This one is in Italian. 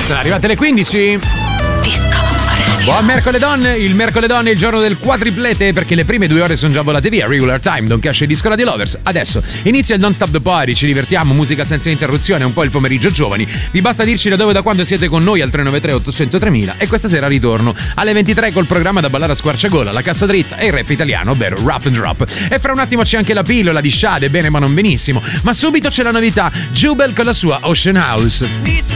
Sono arrivate le 15. Buon mercoledì, il mercoledì è il giorno del quadriplete perché le prime 2 ore sono già volate via. Regular time, Don Cash e Disco Radio Lovers. Adesso inizia il Non Stop the Party, ci divertiamo, musica senza interruzione, un po' il pomeriggio giovani. Vi basta dirci da dove e da quando siete con noi al 393 800 3000 e questa sera ritorno alle 23 col programma da ballare a squarciagola, la cassa dritta e il rap italiano, ovvero Rap and Drop. E fra un attimo c'è anche la pillola di Shade, bene ma non benissimo. Ma subito c'è la novità, Jubel con la sua Ocean House.